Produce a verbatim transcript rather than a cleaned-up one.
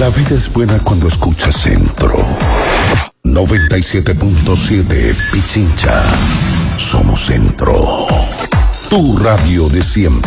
La vida es buena cuando escuchas Centro. noventa y siete punto siete Pichincha. Somos Centro. Tu radio de siempre.